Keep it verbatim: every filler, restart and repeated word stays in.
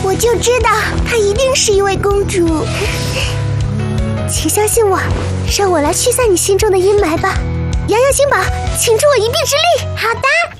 我就知道她一定是一位公主。请相信我，让我来驱散你心中的阴霾吧。瑶瑶星宝，请助我一臂之力。 好的。